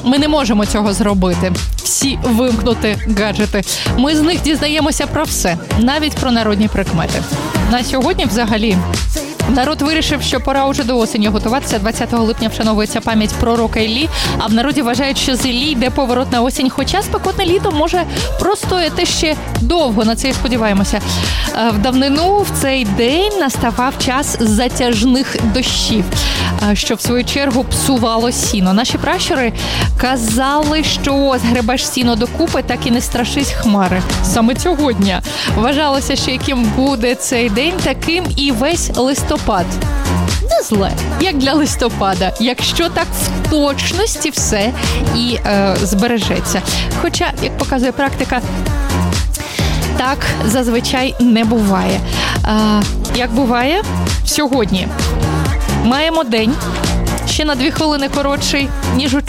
Ми не можемо цього зробити. Всі вимкнути гаджети. Ми з них дізнаємося про все, навіть про народні прикмети. На сьогодні взагалі народ вирішив, що пора уже до осені готуватися. 20 липня вшановується пам'ять пророка Іллі, а в народі вважають, що з Іллі йде поворот на осінь, хоча спекотне літо може простояти ще довго, на це і сподіваємося. В давнину в цей день наставав час затяжних дощів, що в свою чергу псувало сіно. Наші пращури казали, що згребеш сіно докупи, так і не страшись хмари. Саме цього дня вважалося, що яким буде цей день, таким і весь листопад. Не зле, як для листопада, якщо так в точності все і збережеться. Хоча, як показує практика, так зазвичай не буває. Як буває? Сьогодні маємо день ще на 2 хвилини коротший, ніж